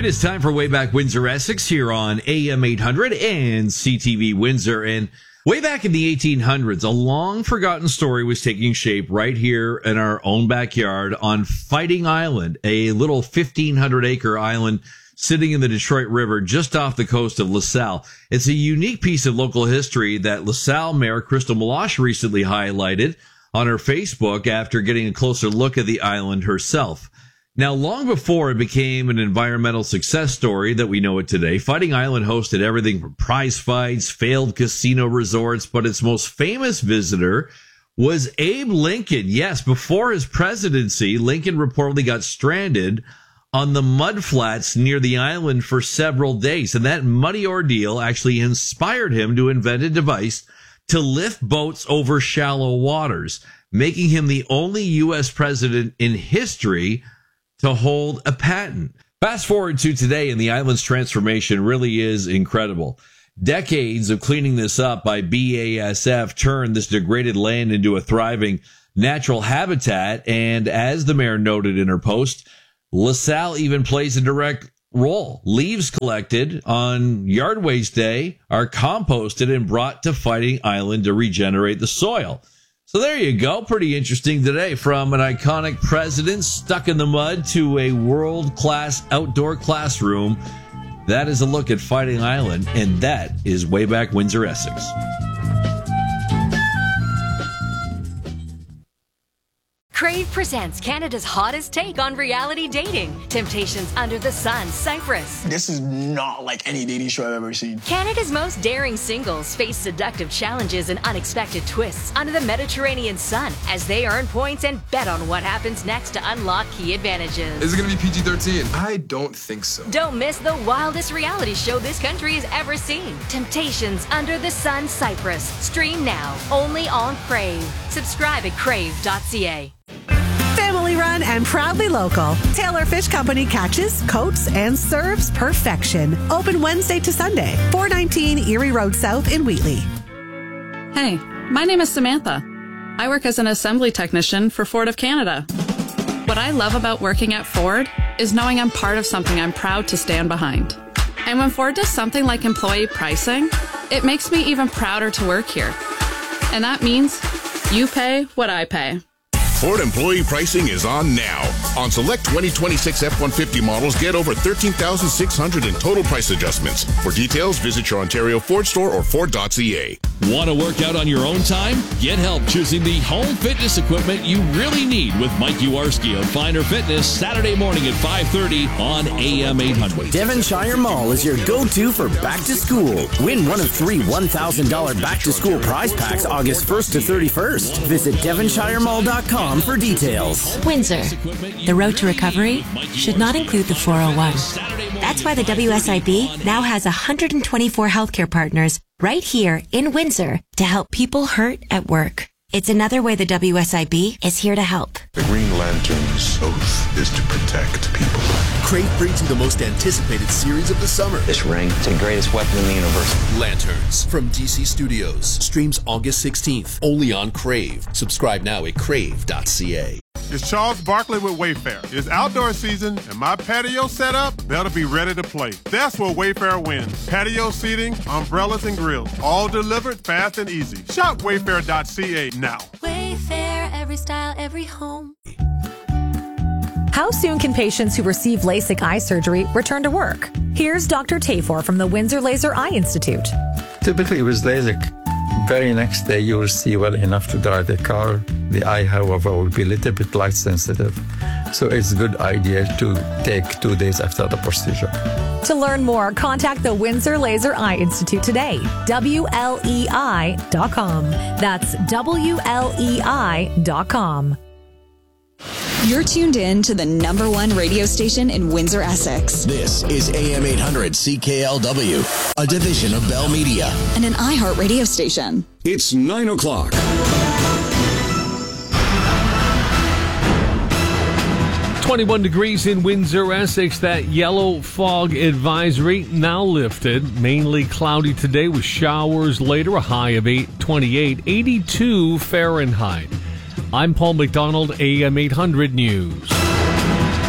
It is time for Way Back Windsor, Essex here on AM 800 and CTV Windsor. And way back in the 1800s, a long forgotten story was taking shape right here in our own backyard on Fighting Island, a little 1,500 acre island sitting in the Detroit River just off the coast of LaSalle. It's a unique piece of local history that LaSalle Mayor Crystal Meloche recently highlighted on her Facebook after getting a closer look at the island herself. Now, long before it became an environmental success story that we know it today, Fighting Island hosted everything from prize fights, failed casino resorts, but its most famous visitor was Abe Lincoln. Yes, before his presidency, Lincoln reportedly got stranded on the mudflats near the island for several days, and that muddy ordeal actually inspired him to invent a device to lift boats over shallow waters, making him the only U.S. president in history to hold a patent. Fast forward to today, and the island's transformation really is incredible. Decades of cleaning this up by BASF turned this degraded land into a thriving natural habitat, and as the mayor noted in her post, LaSalle even plays a direct role. Leaves collected on Yard Waste Day are composted and brought to Fighting Island to regenerate the soil. So there you go. Pretty interesting today. From an iconic president stuck in the mud to a world-class outdoor classroom. That is a look at Fighting Island, and that is Way Back Windsor, Essex. Crave presents Canada's hottest take on reality dating. Temptations Under the Sun, Cyprus. This is not like any dating show I've ever seen. Canada's most daring singles face seductive challenges and unexpected twists under the Mediterranean sun as they earn points and bet on what happens next to unlock key advantages. Is it going to be PG-13? I don't think so. Don't miss the wildest reality show this country has ever seen. Temptations Under the Sun, Cyprus. Stream now, only on Crave. Subscribe at crave.ca. Family run and proudly local. Taylor Fish Company catches, coats, and serves perfection. Open Wednesday to Sunday. 419 Erie Road South in Wheatley. Hey, my name is Samantha. I work as an assembly technician for Ford of Canada. What I love about working at Ford is knowing I'm part of something I'm proud to stand behind. And when Ford does something like employee pricing, it makes me even prouder to work here. And that means you pay what I pay. Ford employee pricing is on now. On select 2026 F-150 models, get over $13,600 in total price adjustments. For details, visit your Ontario Ford store or Ford.ca. Want to work out on your own time? Get help choosing the home fitness equipment you really need with Mike Uwarski of Finer Fitness, Saturday morning at 5:30 on AM 800. Devonshire Mall is your go-to for back to school. Win one of 3 $1,000 back to school prize packs August 1st to 31st. Visit devonshiremall.com for details. Windsor. The road to recovery should not include the 401. That's why the WSIB now has 124 healthcare partners right here in Windsor to help people hurt at work. It's another way the WSIB is here to help. The Green Lantern's oath is to protect people. Crave brings you the most anticipated series of the summer. This ring, it's the greatest weapon in the universe. Lanterns from DC Studios. Streams August 16th. Only on Crave. Subscribe now at crave.ca. It's Charles Barkley with Wayfair. It's outdoor season, and my patio setup better be ready to play. That's where Wayfair wins. Patio seating, umbrellas, and grills. All delivered fast and easy. Shop wayfair.ca now. Wayfair, every style, every home. How soon can patients who receive LASIK eye surgery return to work? Here's Dr. Tafor from the Windsor Laser Eye Institute. Typically with LASIK, very next day you will see well enough to drive the car. The eye, however, will be a little bit light sensitive. So it's a good idea to take 2 days after the procedure. To learn more, contact the Windsor Laser Eye Institute today. WLEI.com. That's WLEI.com. You're tuned in to the #1 radio station in Windsor, Essex. This is AM 800 CKLW, a division of Bell Media. And an iHeart radio station. It's 9 o'clock. 21 degrees in Windsor, Essex. That yellow fog advisory now lifted. Mainly cloudy today with showers later, a high of 28, 82 Fahrenheit. I'm Paul McDonald, AM 800 News.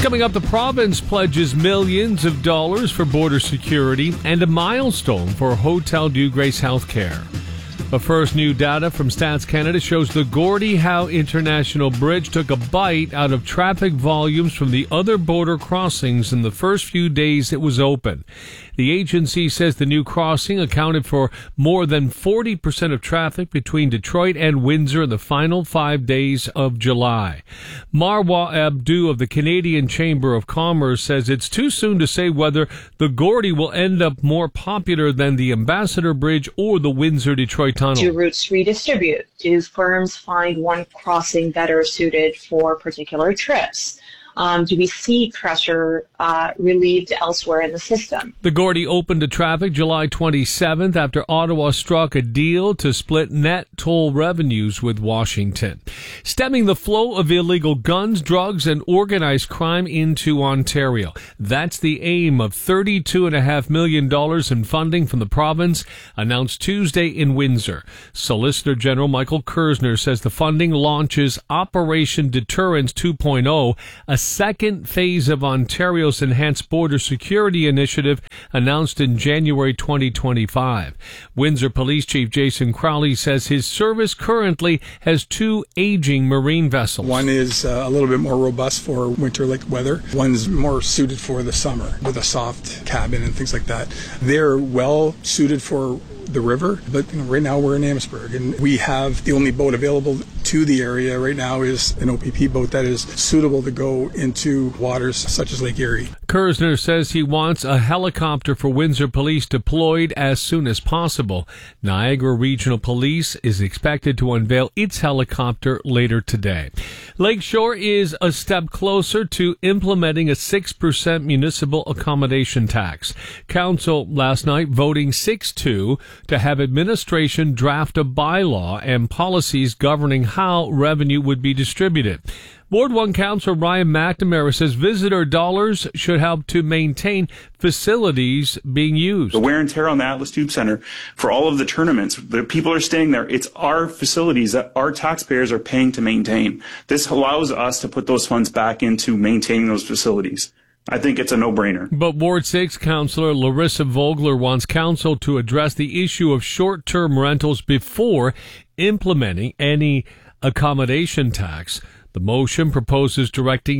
Coming up, the province pledges millions of dollars for border security and a milestone for Hotel Dieu Grace Healthcare. But first, new data from Stats Canada shows the Gordie Howe International Bridge took a bite out of traffic volumes from the other border crossings in the first few days it was open. The agency says the new crossing accounted for more than 40% of traffic between Detroit and Windsor in the final 5 days of July. Marwa Abdu of the Canadian Chamber of Commerce says it's too soon to say whether the Gordie will end up more popular than the Ambassador Bridge or the Windsor-Detroit Tunnel. Do routes redistribute? Do firms find one crossing better suited for particular trips? Do we see pressure relieved elsewhere in the system? The Gordie opened to traffic July 27th after Ottawa struck a deal to split net toll revenues with Washington, stemming the flow of illegal guns, drugs, and organized crime into Ontario. That's the aim of $32.5 million in funding from the province, announced Tuesday in Windsor. Solicitor General Michael Kersner says the funding launches Operation Deterrence 2.0, a second phase of Ontario's Enhanced Border Security Initiative announced in January 2025. Windsor Police Chief Jason Crowley says his service currently has 2 aging marine vessels. One is a little bit more robust for winter lake weather. One's more suited for the summer with a soft cabin and things like that. They're well suited for the river, but right now we're in Amherstburg, and we have the only boat available to the area right now is an OPP boat that is suitable to go into waters such as Lake Erie. Kersner says he wants a helicopter for Windsor Police deployed as soon as possible. Niagara Regional Police is expected to unveil its helicopter later today. Lakeshore is a step closer to implementing a 6% municipal accommodation tax. Council last night voting 6-2 to have administration draft a bylaw and policies governing how revenue would be distributed. Ward 1 Councillor Ryan McNamara says visitor dollars should help to maintain facilities being used. The wear and tear on the Atlas Tube Center for all of the tournaments, the people are staying there. It's our facilities that our taxpayers are paying to maintain. This allows us to put those funds back into maintaining those facilities. I think it's a no-brainer. But Ward 6 Councillor Larissa Vogler wants Council to address the issue of short-term rentals before implementing any accommodation tax. The motion proposes directing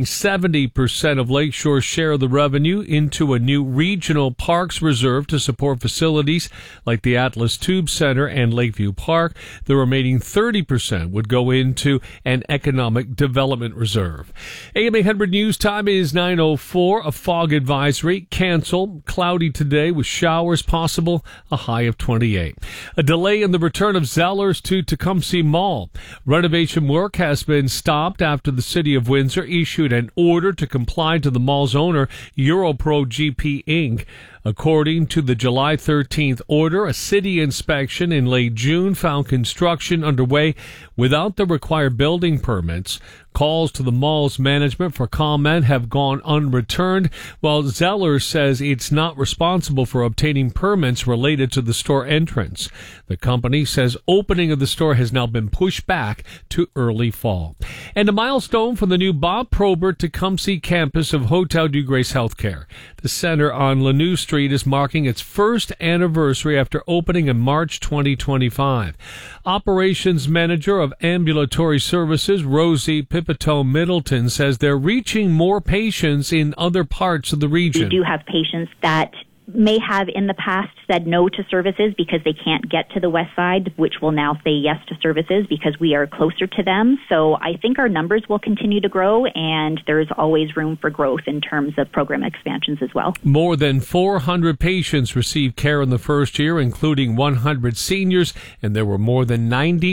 70% of Lakeshore's share of the revenue into a new regional parks reserve to support facilities like the Atlas Tube Center and Lakeview Park. The remaining 30% would go into an economic development reserve. AM 800 News Time is 9:04. A fog advisory canceled. Cloudy today with showers possible. A high of 28. A delay in the return of Zellers to Tecumseh Mall. Renovation work has been stopped after the City of Windsor issued an order to comply to the mall's owner, Europro GP Inc. According to the July 13th order, a city inspection in late June found construction underway without the required building permits. Calls to the mall's management for comment have gone unreturned, while Zeller says it's not responsible for obtaining permits related to the store entrance. The company says opening of the store has now been pushed back to early fall. And a milestone for the new Bob Probert Tecumseh campus of Hotel Dieu Grace Healthcare. The center on Lanou Street is marking its first anniversary after opening in March 2025. Operations Manager of Ambulatory Services, Rosie Pipito Middleton, says they're reaching more patients in other parts of the region. We do have patients that may have in the past said no to services because they can't get to the west side, which will now say yes to services because we are closer to them. So I think our numbers will continue to grow, and there's always room for growth in terms of program expansions as well. More than 400 patients received care in the first year, including 100 seniors, and there were more than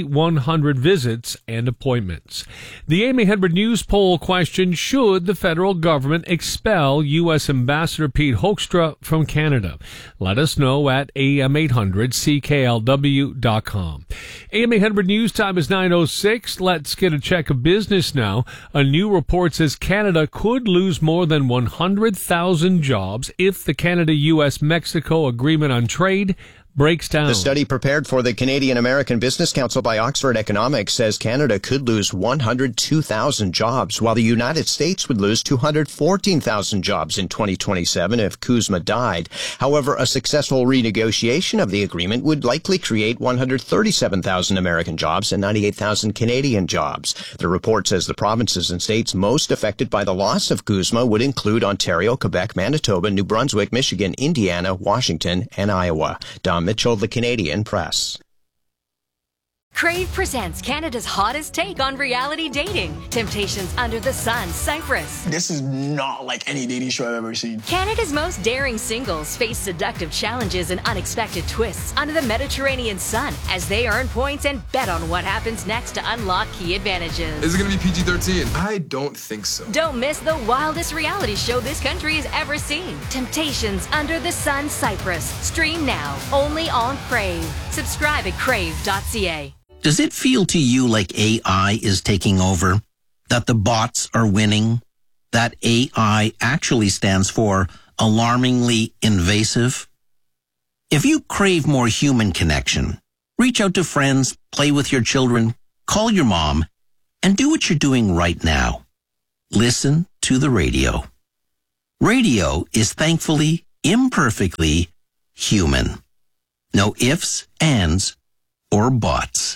9,100 visits and appointments. The AM 800 News poll question: should the federal government expel U.S. Ambassador Pete Hoekstra from Canada? Let us know at am800CKLW.com. AM 800 News Time is 9:06. Let's get a check of business now. A new report says Canada could lose more than 100,000 jobs if the Canada-U.S.-Mexico Agreement on Trade breaks down. The study prepared for the Canadian American Business Council by Oxford Economics says Canada could lose 102,000 jobs, while the United States would lose 214,000 jobs in 2027 if CUSMA died. However, a successful renegotiation of the agreement would likely create 137,000 American jobs and 98,000 Canadian jobs. The report says the provinces and states most affected by the loss of CUSMA would include Ontario, Quebec, Manitoba, New Brunswick, Michigan, Indiana, Washington, and Iowa. Don Mitchell, The Canadian Press. Crave presents Canada's hottest take on reality dating. Temptations Under the Sun, Cyprus. This is not like any dating show I've ever seen. Canada's most daring singles face seductive challenges and unexpected twists under the Mediterranean sun as they earn points and bet on what happens next to unlock key advantages. Is it going to be PG-13? I don't think so. Don't miss the wildest reality show this country has ever seen. Temptations Under the Sun, Cyprus. Stream now, only on Crave. Subscribe at crave.ca. Does it feel to you like AI is taking over? That the bots are winning? That AI actually stands for alarmingly invasive? If you crave more human connection, reach out to friends, play with your children, call your mom, and do what you're doing right now. Listen to the radio. Radio is thankfully, imperfectly human. No ifs, ands, or buts.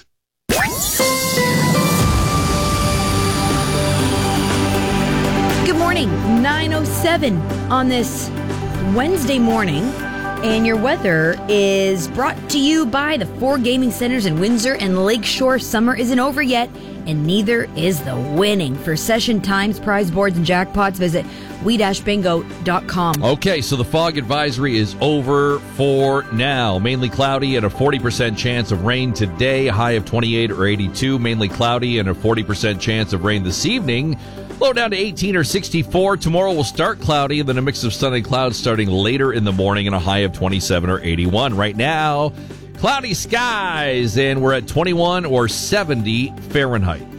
Good morning, 9:07 on this Wednesday morning, and your weather is brought to you by the 4 gaming centers in Windsor and Lakeshore. Summer isn't over yet, and neither is the winning. For session times, prize boards, and jackpots, visit we-bingo.com. Okay, so the fog advisory is over for now. Mainly cloudy and a 40% chance of rain today. A high of 28 or 82. Mainly cloudy and a 40% chance of rain this evening. Low down to 18 or 64. Tomorrow will start cloudy and then a mix of sun and clouds starting later in the morning and a high of 27 or 81. Right now, cloudy skies, and we're at 21 or 70 Fahrenheit.